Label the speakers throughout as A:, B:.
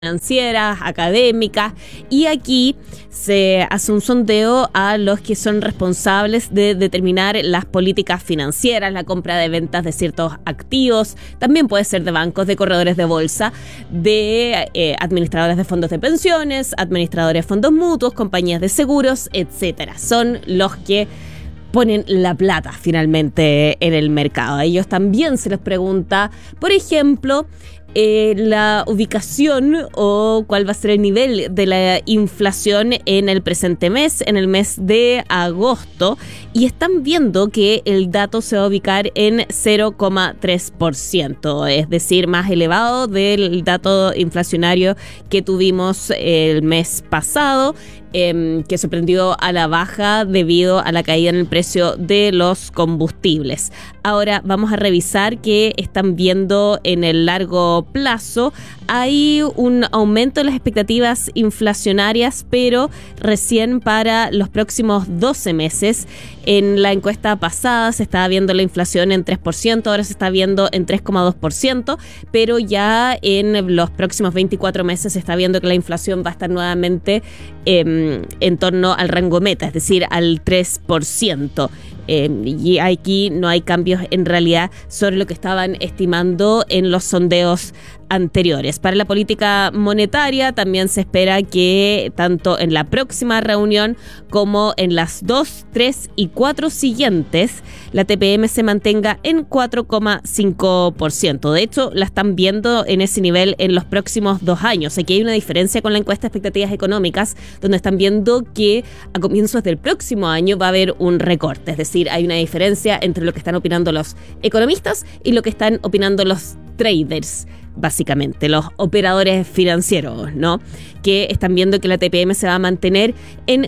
A: financieras, académicas, y aquí se hace un sondeo a los que son responsables de determinar las políticas financieras, la compra de ventas de ciertos activos, también puede ser de bancos, de corredores de bolsa, de administradores de fondos de pensiones, administradores de fondos mutuos, compañías de seguros, etcétera. Son los que ponen la plata finalmente en el mercado. A ellos también se les pregunta, por ejemplo, la ubicación o cuál va a ser el nivel de la inflación en el presente mes, en el mes de agosto, y están viendo que el dato se va a ubicar en 0,3%, es decir, más elevado del dato inflacionario que tuvimos el mes pasado, que sorprendió a la baja debido a la caída en el precio de los combustibles. Ahora vamos a revisar qué están viendo en el largo plazo. Hay un aumento en las expectativas inflacionarias, pero recién para los próximos 12 meses. En la encuesta pasada se estaba viendo la inflación en 3%, ahora se está viendo en 3,2%, pero ya en los próximos 24 meses se está viendo que la inflación va a estar nuevamente en torno al rango meta, es decir, al 3%. Y aquí no hay cambios en realidad sobre lo que estaban estimando en los sondeos anteriores. Para la política monetaria también se espera que tanto en la próxima reunión como en las 2, 3 y 4 siguientes la TPM se mantenga en 4,5%. De hecho, la están viendo en ese nivel en los próximos 2 años. Aquí hay una diferencia con la encuesta de expectativas económicas, donde están viendo que a comienzos del próximo año va a haber un recorte. Es decir, hay una diferencia entre lo que están opinando los economistas y lo que están opinando los traders, básicamente, los operadores financieros, ¿no? Que están viendo que la TPM se va a mantener en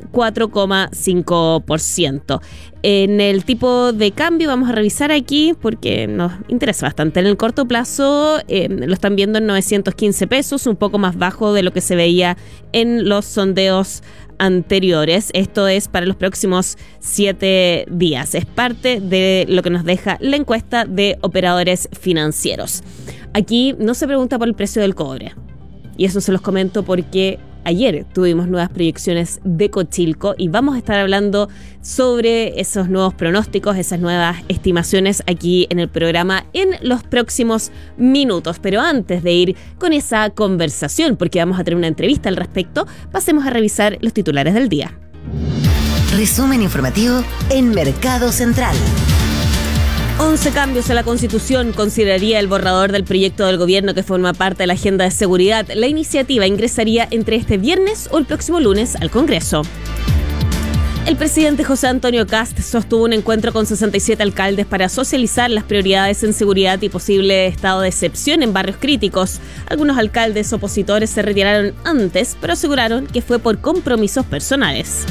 A: 4,5%. En el tipo de cambio vamos a revisar aquí porque nos interesa bastante. En el corto plazo lo están viendo en 915 pesos, un poco más bajo de lo que se veía en los sondeos anteriores. Esto es para los próximos 7 días. Es parte de lo que nos deja la encuesta de operadores financieros. Aquí no se pregunta por el precio del cobre. Y eso se los comento porque ayer tuvimos nuevas proyecciones de Cochilco y vamos a estar hablando sobre esos nuevos pronósticos, esas nuevas estimaciones aquí en el programa en los próximos minutos. Pero antes de ir con esa conversación, porque vamos a tener una entrevista al respecto, pasemos a revisar los titulares del día.
B: Resumen informativo en Mercado Central.
A: 11 cambios a la Constitución consideraría el borrador del proyecto del gobierno que forma parte de la agenda de seguridad. La iniciativa ingresaría entre este viernes o el próximo lunes al Congreso. El presidente José Antonio Kast sostuvo un encuentro con 67 alcaldes para socializar las prioridades en seguridad y posible estado de excepción en barrios críticos. Algunos alcaldes opositores se retiraron antes, pero aseguraron que fue por compromisos personales.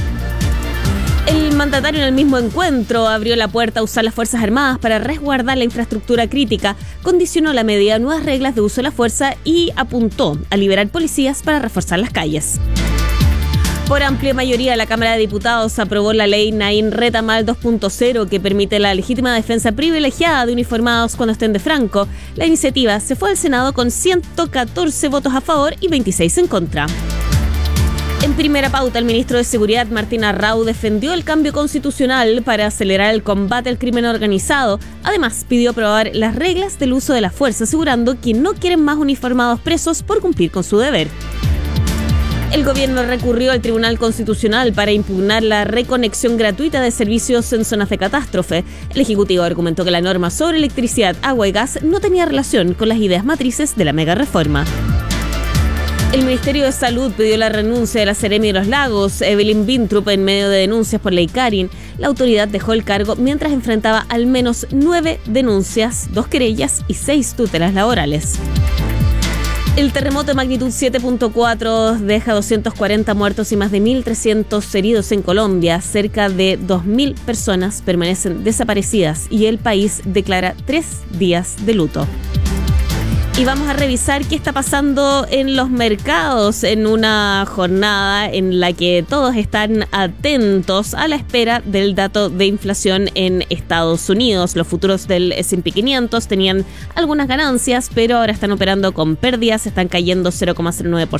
A: El mandatario en el mismo encuentro abrió la puerta a usar las Fuerzas Armadas para resguardar la infraestructura crítica, condicionó la medida a nuevas reglas de uso de la fuerza y apuntó a liberar policías para reforzar las calles. Por amplia mayoría, la Cámara de Diputados aprobó la ley Naín Retamal 2.0 que permite la legítima defensa privilegiada de uniformados cuando estén de franco. La iniciativa se fue al Senado con 114 votos a favor y 26 en contra. En primera pauta, el ministro de Seguridad, Martín Arrau, defendió el cambio constitucional para acelerar el combate al crimen organizado. Además, pidió aprobar las reglas del uso de la fuerza, asegurando que no quieren más uniformados presos por cumplir con su deber. El gobierno recurrió al Tribunal Constitucional para impugnar la reconexión gratuita de servicios en zonas de catástrofe. El Ejecutivo argumentó que la norma sobre electricidad, agua y gas no tenía relación con las ideas matrices de la megareforma. El Ministerio de Salud pidió la renuncia de la Seremi de los Lagos, Evelyn Bintrup, en medio de denuncias por la ICARIN. La autoridad dejó el cargo mientras enfrentaba al menos 9 denuncias, 2 querellas y 6 tutelas laborales. El terremoto de magnitud 7.4 deja 240 muertos y más de 1.300 heridos en Colombia. Cerca de 2.000 personas permanecen desaparecidas y el país declara 3 días de luto. Y vamos a revisar qué está pasando en los mercados en una jornada en la que todos están atentos a la espera del dato de inflación en Estados Unidos. Los futuros del S&P 500 tenían algunas ganancias, pero ahora están operando con pérdidas, están cayendo 0,09%.